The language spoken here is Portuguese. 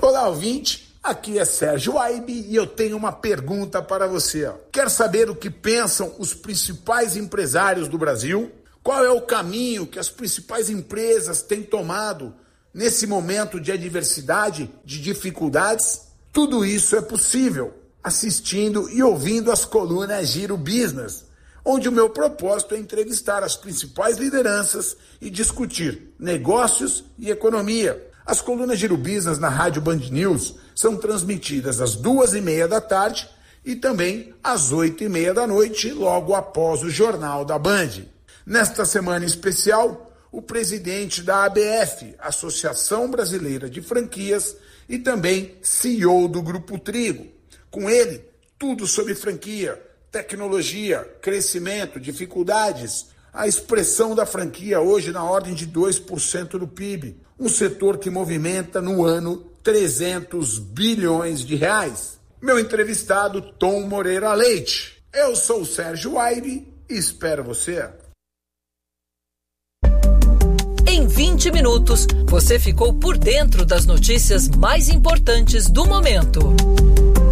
Olá, ouvinte, aqui é Sérgio Aibe e eu tenho uma pergunta para você. Quer saber o que pensam os principais empresários do Brasil? Qual é o caminho que as principais empresas têm tomado nesse momento de adversidade, de dificuldades? Tudo isso é possível assistindo e ouvindo as colunas Giro Business, onde o meu propósito é entrevistar as principais lideranças e discutir negócios e economia. As colunas Giro Business na Rádio Band News são transmitidas às 2h30 da tarde e também às 8h30 da noite, logo após o Jornal da Band. Nesta semana especial, o presidente da ABF, Associação Brasileira de Franquias, e também CEO do Grupo Trigo. Com ele, tudo sobre franquia, tecnologia, crescimento, dificuldades, a expressão da franquia hoje na ordem de 2% do PIB, um setor que movimenta no ano 300 bilhões de reais. Meu entrevistado, Tom Moreira Leite. Eu sou o Sérgio Aibe e espero você. Em 20 minutos, você ficou por dentro das notícias mais importantes do momento.